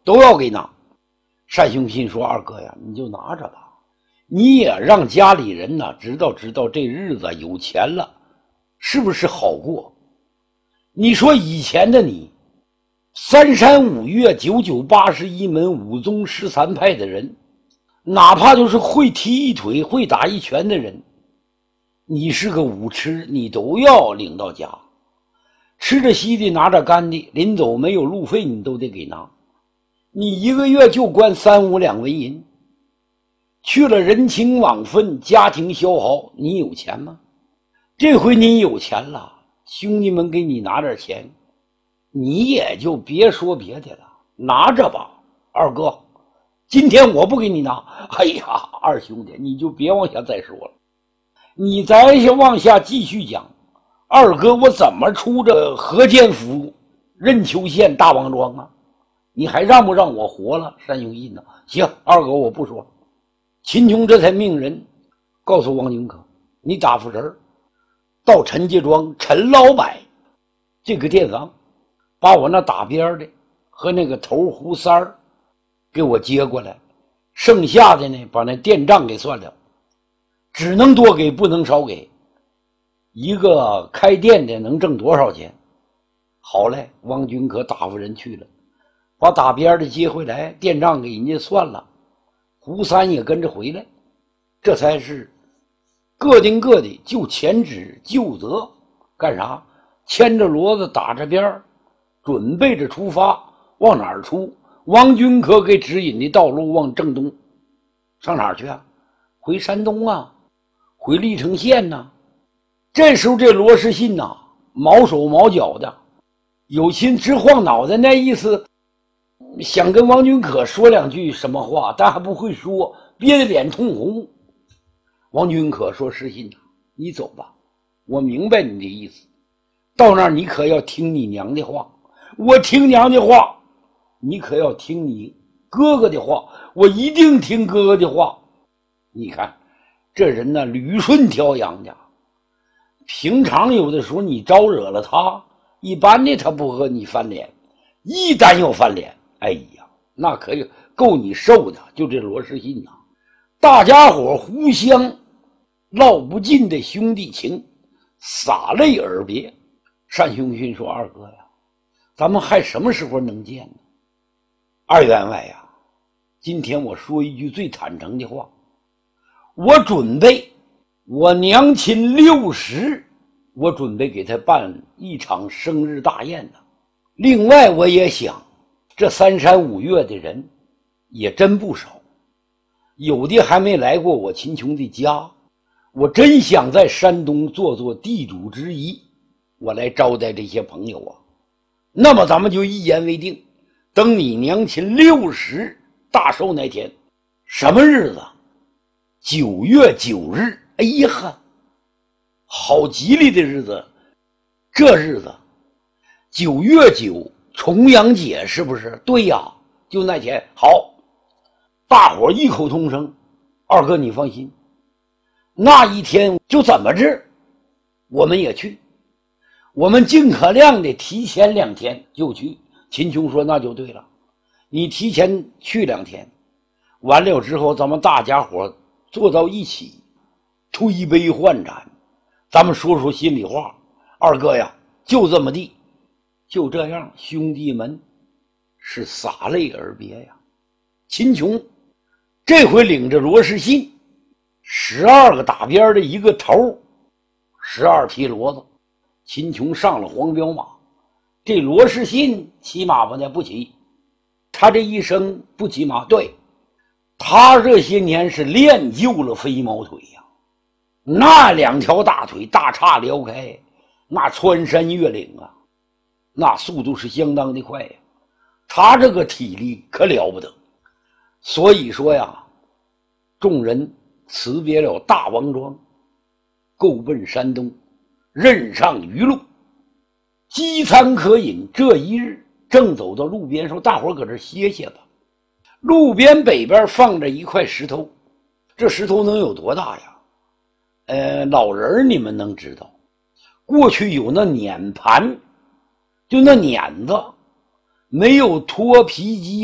都要给拿。单雄信说：“二哥呀，你就拿着吧，你也让家里人呢知道这日子有钱了，是不是好过？你说以前的你，三山五岳九九八十一门五宗13派的人，哪怕就是会踢一腿会打一拳的人，你是个武痴，你都要领到家，吃着稀的拿着干的，临走没有路费你都得给拿。你一个月就关3、5两纹银，去了人情往分，家庭消耗，你有钱吗？这回你有钱了，兄弟们给你拿点钱，你也就别说别的了，拿着吧。二哥，今天我不给你拿。哎呀，二兄弟，你就别往下再说了，你再往下继续讲，二哥我怎么出这河间府任丘县大王庄啊？你还让不让我活了？单雄信呢？行，二哥我不说。秦琼这才命人告诉王君可，你打发人到陈家庄陈老柏这个店房，把我那打边的和那个头胡三儿给我接过来，剩下的呢把那店账给算了，只能多给不能少给。一个开店的能挣多少钱？好嘞，王君可打发人去了，把打边的接回来，店账给人家算了，胡三也跟着回来，这才是各定各的，就前指就责。干啥？牵着骡子打着边，准备着出发。往哪儿出？王君可给指引的道路往正东。上哪儿去啊？回山东啊，回历城县呢。这时候这罗士信呐，毛手毛脚的，有心直晃脑袋，那意思想跟王君可说两句什么话，但还不会说，憋得脸通红。王君可说：“士信呐，你走吧，我明白你的意思，到那儿你可要听你娘的话。我听娘的话，你可要听你哥哥的话，我一定听哥哥的话。你看这人呢，捋顺挑羊的，平常有的时候你招惹了他，一般的他不和你翻脸，一旦要翻脸，哎呀，那可以够你受的。就这罗士信呐，大家伙互相唠不尽的兄弟情，洒泪而别。单雄信说：“二哥呀，咱们还什么时候能见呢？二员外呀，今天我说一句最坦诚的话，我准备我娘亲60，我准备给她办一场生日大宴呢。另外我也想，这3山5岳的人也真不少，有的还没来过我秦琼的家，我真想在山东做地主之谊，我来招待这些朋友啊。那么咱们就一言为定，等你娘亲60大寿那天，什么日子？9月9日。哎呀，好吉利的日子，这日子9月9重阳节，是不是？对呀，就那天。好，大伙异口同声：二哥你放心，那一天就怎么着我们也去，我们尽可量的提前2天就去。秦琼说：“那就对了，你提前去2天，完了之后咱们大家伙坐到一起，推杯换盏，咱们说说心里话。二哥呀，就这么地。”就这样，兄弟们是洒泪而别呀。秦琼这回领着罗士信12个打边的一个头，12匹骡子，秦琼上了黄骠马，这罗士信骑马不呢？不骑。他这一生不骑马，对，他这些年是练就了飞毛腿呀，那2条大腿大叉撩开，那穿山越岭啊，那速度是相当的快呀，他这个体力可了不得。所以说呀，众人辞别了大王庄，够奔山东，任上鱼路，饥餐可饮。这一日正走到路边，说大伙搁这歇歇吧。路边北边放着一块石头，这石头能有多大呀？老人你们能知道，过去有那碾盘，就那碾子，没有脱皮机